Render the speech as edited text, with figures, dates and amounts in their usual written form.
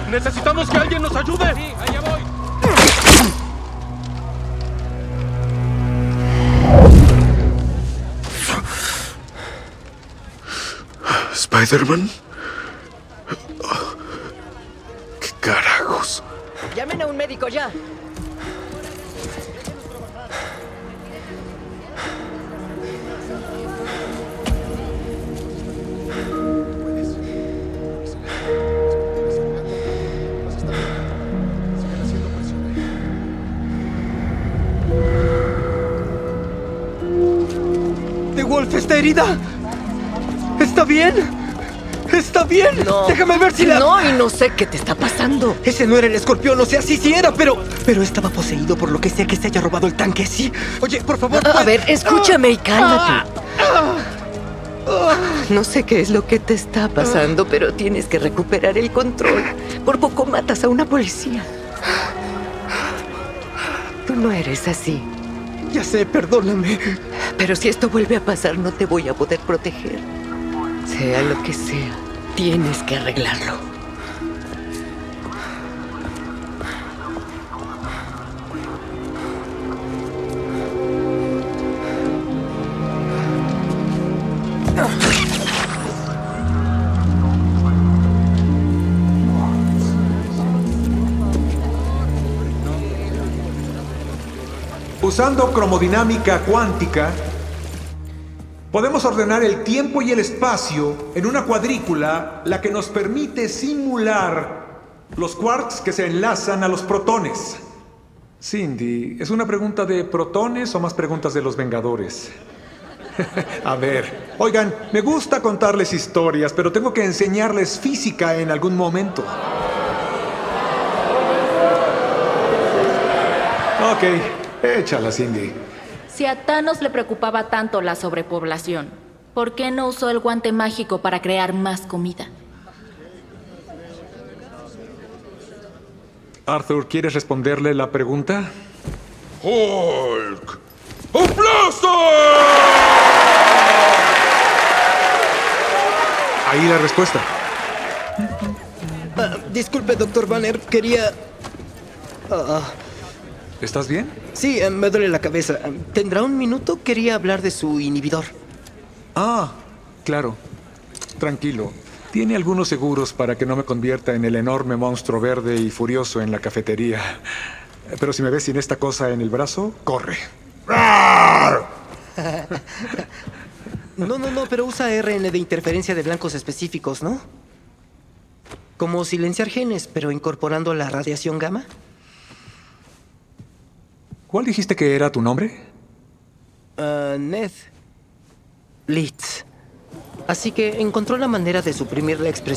¡Necesitamos que alguien nos ayude! Sí, allá voy. ¿Spider-Man? ¿Qué carajos? Llamen a un médico ya. ¿The Wolf está herida? ¿Está bien? ¿Está bien? No. Déjame ver si la... No, y no sé qué te está pasando. Ese no era el escorpión, o sea, sí era, pero estaba poseído por lo que sea que se haya robado el tanque, sí. Oye, por favor, A ver, escúchame y cálmate. No sé qué es lo que te está pasando, pero tienes que recuperar el control. Por poco matas a una policía. Tú no eres así. Ya sé, perdóname. Pero si esto vuelve a pasar, no te voy a poder proteger. Sea lo que sea, tienes que arreglarlo. Usando cromodinámica cuántica, podemos ordenar el tiempo y el espacio en una cuadrícula, la que nos permite simular los quarks que se enlazan a los protones. Cindy, ¿es una pregunta de protones o más preguntas de los Vengadores? A ver, oigan, me gusta contarles historias, pero tengo que enseñarles física en algún momento. Ok, échala, Cindy. Si a Thanos le preocupaba tanto la sobrepoblación, ¿por qué no usó el guante mágico para crear más comida? Arthur, ¿quieres responderle la pregunta? ¡Hulk! ¡Aplasta! Ahí la respuesta. Disculpe, doctor Banner, quería... ¿Estás bien? Sí, me duele la cabeza. ¿Tendrá un minuto? Quería hablar de su inhibidor. Ah, claro. Tranquilo. Tiene algunos seguros para que no me convierta en el enorme monstruo verde y furioso en la cafetería. Pero si me ves sin esta cosa en el brazo, corre. No, pero usa RN de interferencia de blancos específicos, ¿no? Como silenciar genes, pero incorporando la radiación gamma. ¿Cuál dijiste que era tu nombre? Ned Leeds. Así que encontró la manera de suprimir la expresión